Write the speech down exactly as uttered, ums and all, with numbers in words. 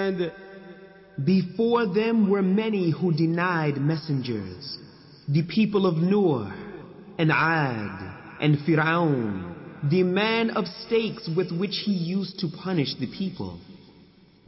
And before them were many who denied messengers, the people of Noah, and Ad, and Fir'aun, the man of stakes with which he used to punish the people.